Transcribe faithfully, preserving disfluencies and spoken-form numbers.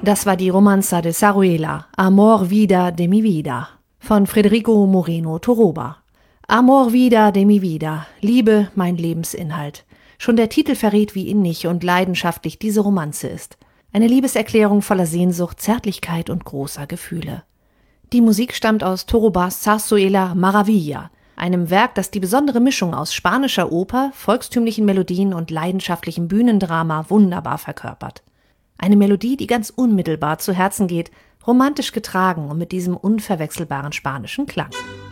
Das war die Romanza de Zarzuela, Amor vida de mi vida, von Federico Moreno Toroba. Amor vida de mi vida, Liebe, mein Lebensinhalt. Schon der Titel verrät, wie innig und leidenschaftlich diese Romanze ist. Eine Liebeserklärung voller Sehnsucht, Zärtlichkeit und großer Gefühle. Die Musik stammt aus Torobas Zarzuela Maravilla, einem Werk, das die besondere Mischung aus spanischer Oper, volkstümlichen Melodien und leidenschaftlichem Bühnendrama wunderbar verkörpert. Eine Melodie, die ganz unmittelbar zu Herzen geht, romantisch getragen und mit diesem unverwechselbaren spanischen Klang.